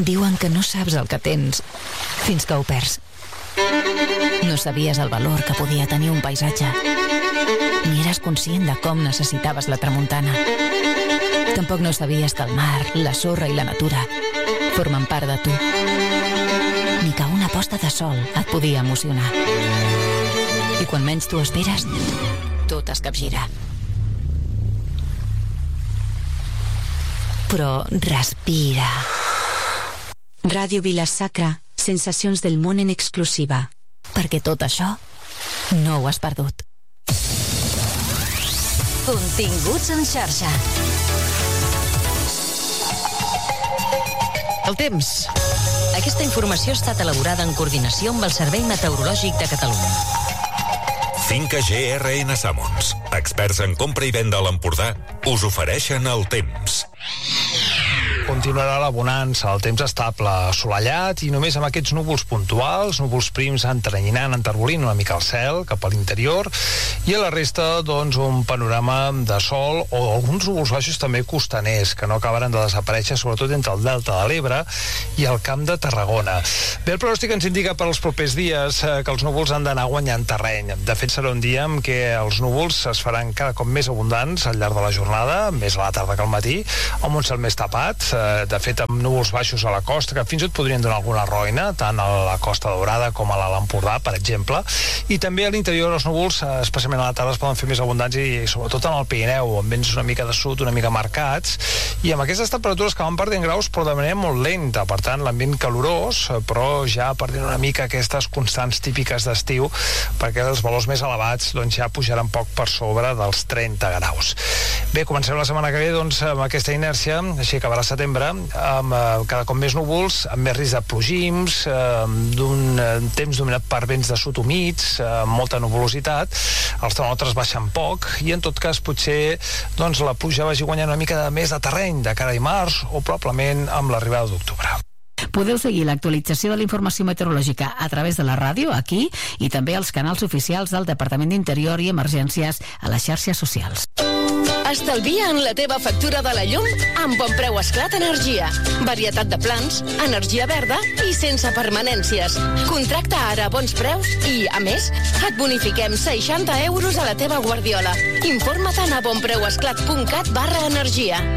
Diuen que no saps el que tens fins que ho perds. No sabies el valor que podia tenir un paisatge, ni eres conscient de com necessitaves la tramuntana. Tampoc no sabies que el mar, la sorra i la natura formen part de tu, ni que una posta de sol et podia emocionar. I quan menys t'ho esperes, tot es capgira. Però respira. Ràdio Vila-sacra, sensacions del món en exclusiva. Perquè tot això no ho has perdut. Continguts en xarxa. El temps. Aquesta informació ha estat elaborada en coordinació amb el Servei Meteorològic de Catalunya. Finca GRN Sammons, experts en compra i venda a l'Empordà, us ofereixen el temps. Continuarà la bonança, el temps estable, assolellat i només amb aquests núvols puntuals, núvols prims entrenyinant, enterbolint una mica el cel cap a l'interior, i a la resta, doncs, un panorama de sol o alguns núvols baixos també costaners, que no acabaran de desaparèixer, sobretot entre el delta de l'Ebre i el Camp de Tarragona. Bé, el pronòstic ens indica per als propers dies que els núvols han d'anar guanyant terreny. De fet, serà un dia en què els núvols es faran cada cop més abundants al llarg de la jornada, més a la tarda que al matí, amb un cel més tapat, de fet amb núvols baixos a la costa que fins i tot podrien donar alguna roina, tant a la Costa Daurada com a l'Alt Empordà, per exemple, i també a l'interior els núvols, especialment a la tarda, es poden fer més abundants i sobretot en el Pirineu, amb vents una mica de sud, una mica marcats, i amb aquestes temperatures que van perdent graus però de manera molt lenta, per tant l'ambient calorós, però ja perdent una mica aquestes constants típiques d'estiu, perquè els valors més elevats doncs ja pujaran poc per sobre dels 30 graus. Bé, comencem la setmana que ve doncs amb aquesta inèrcia, així acabarà setembre, amb cada cop més núvols, amb més risc de plogims, d'un temps dominat per vents de sud humits, amb molta nuvolositat, els termòmetres baixen poc i en tot cas potser doncs, la pluja vagi guanyant una mica més de terreny de cara a dimarts o probablement amb l'arribada d'octubre. Podeu seguir l'actualització de la informació meteorològica a través de la ràdio, aquí, i també als canals oficials del Departament d'Interior i Emergències a les xarxes socials. Estalvia en la teva factura de la llum amb Bon Preu Esclat Energia. Varietat de plans, energia verda i sense permanències. Contracta ara a bons preus i, a més, et bonifiquem 60 euros a la teva guardiola. Informa't a bonpreuesclat.cat/energia.